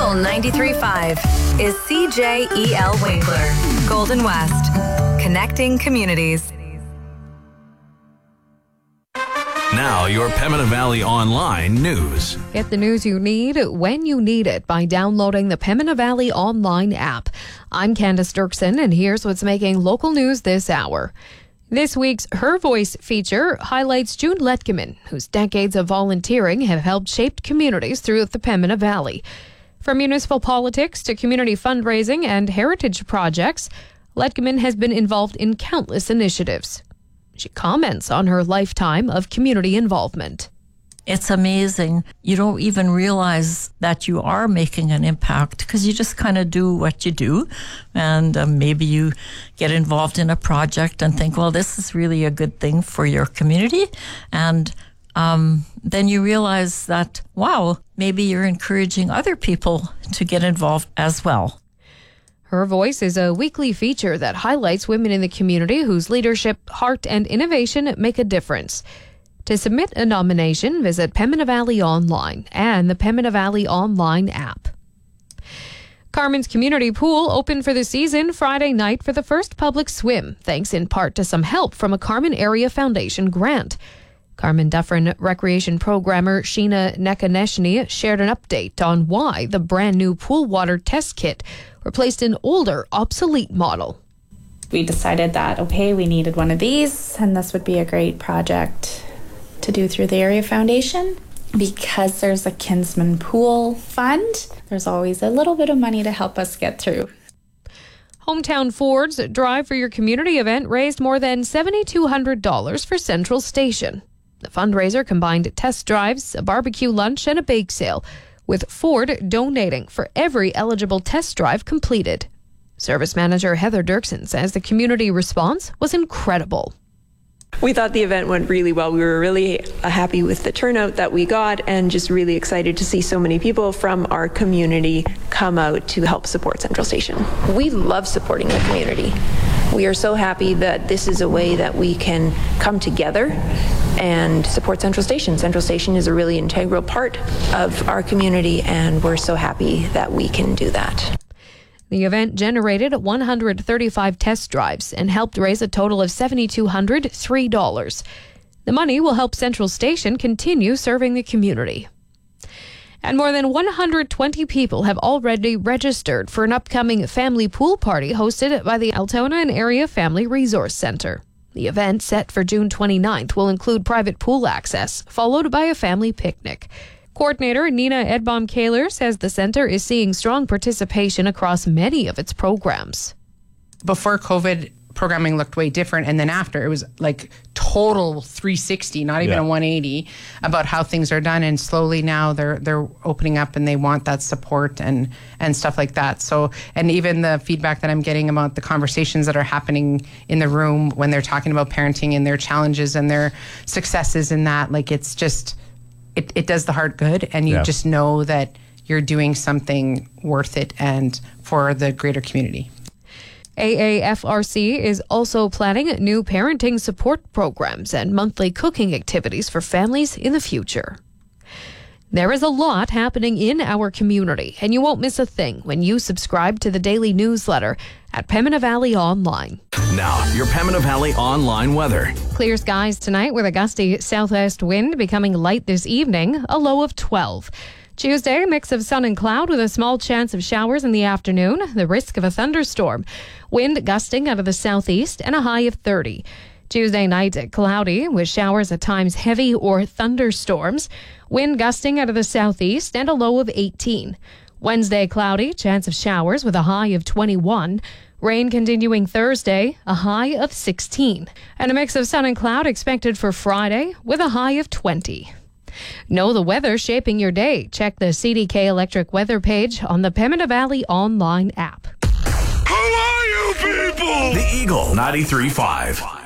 Eagle 93.5 is CJEL Winkler, Golden West, connecting communities. Now, your Pembina Valley Online news. Get the news you need when you need it by downloading the Pembina Valley Online app. I'm Candace Dirksen, and here's what's making local news this hour. This week's Her Voice feature highlights June Letkeman, whose decades of volunteering have helped shape communities throughout the Pembina Valley. From municipal politics to community fundraising and heritage projects, Letkeman has been involved in countless initiatives. She comments on her lifetime of community involvement. It's amazing. You don't even realize that you are making an impact because you just kind of do what you do. And maybe you get involved in a project and think, well, this is really a good thing for your community. And then you realize that, wow, maybe you're encouraging other people to get involved as well. Her Voice is a weekly feature that highlights women in the community whose leadership, heart, and innovation make a difference. To submit a nomination, visit Pembina Valley Online and the Pembina Valley Online app. Carman's Community Pool opened for the season Friday night for the first public swim, thanks in part to some help from a Carman Area Foundation grant. Carman Dufferin Recreation Programmer Sheena Nekaneshny shared an update on why the brand new pool water test kit replaced an older, obsolete model. We decided that, okay, we needed one of these, and this would be a great project to do through the Area Foundation. Because there's a Kinsman Pool Fund, there's always a little bit of money to help us get through. Hometown Ford's Drive for Your Community event raised more than $7,200 for Central Station. The fundraiser combined test drives, a barbecue lunch, and a bake sale, with Ford donating for every eligible test drive completed. Service Manager Heather Dirksen says the community response was incredible. We thought the event went really well. We were really happy with the turnout that we got and just really excited to see so many people from our community come out to help support Central Station. We love supporting the community. We are so happy that this is a way that we can come together and support Central Station. Central Station is a really integral part of our community, and we're so happy that we can do that. The event generated 135 test drives and helped raise a total of $7,203. The money will help Central Station continue serving the community. And more than 120 people have already registered for an upcoming family pool party hosted by the Altona and Area Family Resource Centre. The event, set for June 29th, will include private pool access, followed by a family picnic. Coordinator Nina Edbaum-Kaler says the centre is seeing strong participation across many of its programs. Before COVID, programming looked way different, and then after, it was like total 360, not even a 180, about how things are done. And slowly now they're opening up and they want that support and stuff like that. So, and even the feedback that I'm getting about the conversations that are happening in the room when they're talking about parenting and their challenges and their successes in that, like, it's just, it does the heart good, and you just know that you're doing something worth it and for the greater community. AAFRC is also planning new parenting support programs and monthly cooking activities for families in the future. There is a lot happening in our community, and you won't miss a thing when you subscribe to the daily newsletter at Pembina Valley Online. Now, your Pembina Valley Online weather. Clear skies tonight with a gusty southwest wind becoming light this evening, a low of 12. Tuesday, a mix of sun and cloud with a small chance of showers in the afternoon, the risk of a thunderstorm. Wind gusting out of the southeast and a high of 30. Tuesday night, cloudy with showers at times heavy or thunderstorms. Wind gusting out of the southeast and a low of 18. Wednesday, cloudy, chance of showers with a high of 21. Rain continuing Thursday, a high of 16. And a mix of sun and cloud expected for Friday with a high of 20. Know the weather shaping your day. Check the CDK Electric weather page on the Pembina Valley Online app. Who are you people? The Eagle 93.5.